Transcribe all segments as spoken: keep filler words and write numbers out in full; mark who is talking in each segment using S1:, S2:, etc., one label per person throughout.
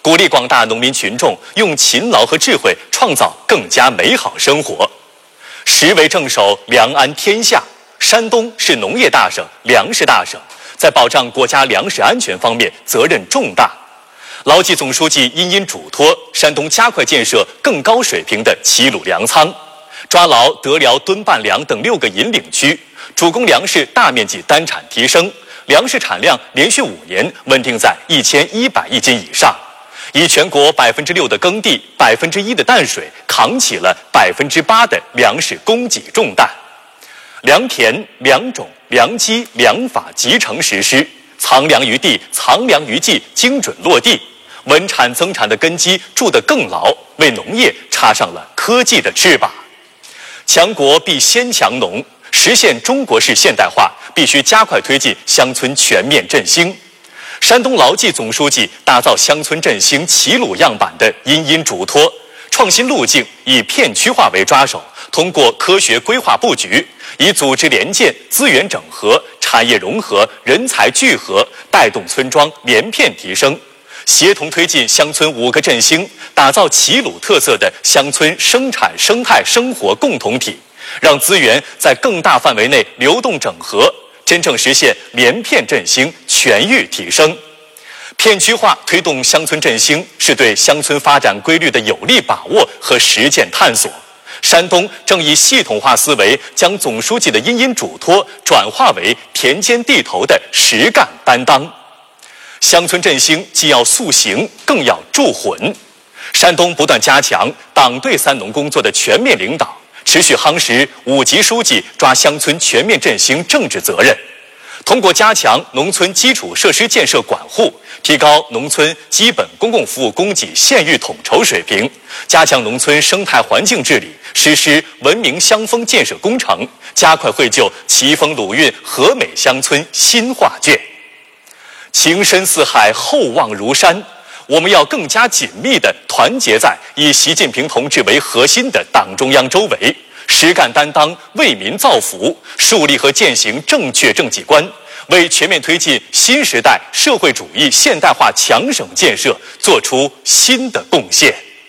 S1: 鼓励广大农民群众用勤劳和智慧创造更加美好生活。实为正守粮安天下，山东是农业大省、粮食大省，在保障国家粮食安全方面责任重大。牢记总书记殷殷嘱托，山东加快建设更高水平的齐鲁粮仓，抓牢德辽敦半粮等六个引领区，主攻粮食大面积单产提升，粮食产量连续五年稳定在一千一百亿斤以上，以全国百分之六的耕地、百分之一的淡水，扛起了百分之八的粮食供给重担。良田、良种、良机、良法集成实施，藏粮于地、藏粮于技精准落地，稳产增产的根基筑得更牢，为农业插上了科技的翅膀。强国必先强农，实现中国式现代化，必须加快推进乡村全面振兴。山东牢记总书记打造乡村振兴齐鲁样板的殷殷嘱托，创新路径以片区化为抓手，通过科学规划布局，以组织联建、资源整合、产业融合、人才聚合，带动村庄连片提升，协同推进乡村五个振兴，打造齐鲁特色的乡村生产生态生活共同体，让资源在更大范围内流动整合，真正实现连片振兴、全域提升。片区化推动乡村振兴，是对乡村发展规律的有力把握和实践探索。山东正以系统化思维，将总书记的殷殷嘱托转化为田间地头的实干担当。乡村振兴既要塑形，更要铸魂。山东不断加强党对三农工作的全面领导，持续夯实五级书记抓乡村全面振兴政治责任。通过加强农村基础设施建设管护，提高农村基本公共服务供给县域统筹水平，加强农村生态环境治理，实施文明乡风建设工程，加快绘就奇峰鲁韵和美乡村新画卷。情深似海，厚望如山，我们要更加紧密地团结在以习近平同志为核心的党中央周围，实干担当，为民造福，树立和践行正确政绩观，为全面推进新时代社会主义现代化强省建设做出新的贡献。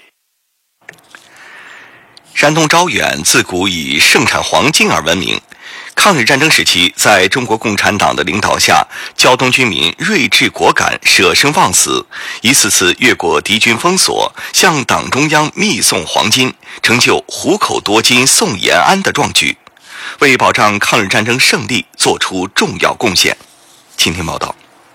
S2: 山东招远自古以盛产黄金而闻名。抗日战争时期，在中国共产党的领导下，胶东军民睿智果敢，舍生忘死，一次次越过敌军封锁，向党中央密送黄金，成就虎口夺金送延安的壮举，为保障抗日战争胜利做出重要贡献。请听报道。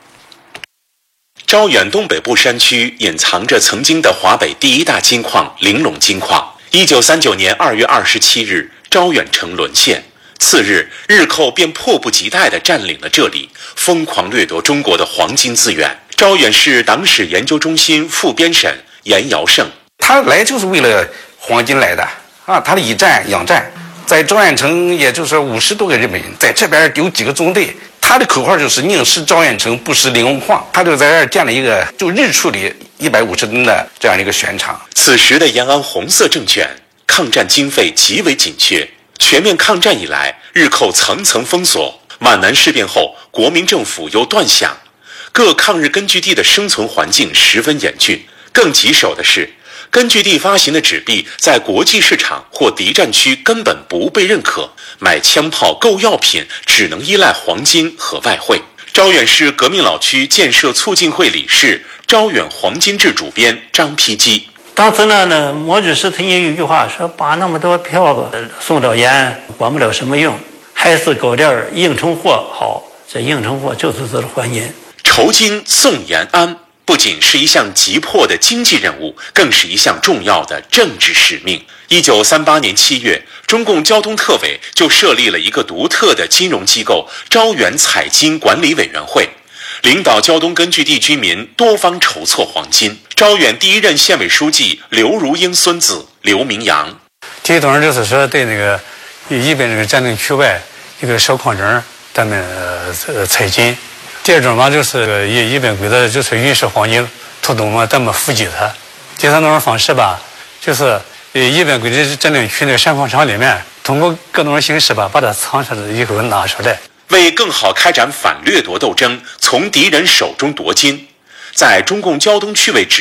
S3: 招远东北部山区隐藏着曾经的华北第一大金矿玲珑金矿。一九三九年二月二十七日，招远城沦陷。次日，日寇便迫不及待地占领了这里，疯狂掠夺中国的黄金资源。招远市党史研究中心副编审严尧胜，
S4: 他来就是为了黄金来的啊！他的以战养战，在招远城也就是五十多个日本人，在这边有几个中队，他的口号就是宁失招远城，不失玲珑矿。他就在这儿建了一个就日处理一百五十吨的这样一个悬场。
S3: 此时的延安红色政权，抗战经费极为紧缺。全面抗战以来，日寇层层封锁，皖南事变后，国民政府又断响，各抗日根据地的生存环境十分严峻。更棘手的是，根据地发行的纸币在国际市场或敌占区根本不被认可，买枪炮、购药品只能依赖黄金和外汇。招远市革命老区建设促进会理事、招远黄金志主编张丕基。
S5: 当时呢，呢毛主席曾经有一句话说：“把那么多票子送到延安，管不了什么用，还是搞点应酬货好。”这应酬货就是这个黄金。
S3: 筹金送延安，不仅是一项急迫的经济任务，更是一项重要的政治使命。一九三八年七月，中共胶东特委就设立了一个独特的金融机构——招远采金管理委员会。领导胶东根据地居民多方筹措黄金。招远第一任县委书记刘如英孙子刘明阳，
S6: 这种人就是说对那个一边那个占领区外一个小矿城他们呃采金，第二种嘛就是一一边规则就是运输黄金途中嘛咱们伏击它。第三种方式吧，就是一边规则占领区那个山矿场里面，通过各种形式吧把它藏起来以后拿出来。
S3: 为更好开展反掠夺斗争，从敌人手中夺金，在中共胶东区委